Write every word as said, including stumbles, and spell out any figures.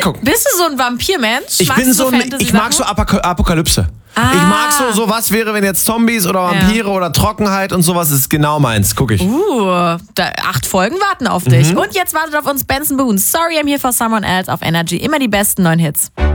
gucken. Bist du so ein Vampirmensch? Ich Magst bin du so ein, ich Fantasy-Sachen? mag so Apok- Apokalypse. Ah. Ich mag so, so, was wäre, wenn jetzt Zombies oder Vampire Ja. oder Trockenheit und sowas, ist genau meins. Guck ich. Uh, da, acht Folgen warten auf dich. Und jetzt wartet auf uns Benson Boone. Sorry, I'm here for someone else auf Energy. Immer die besten neuen Hits.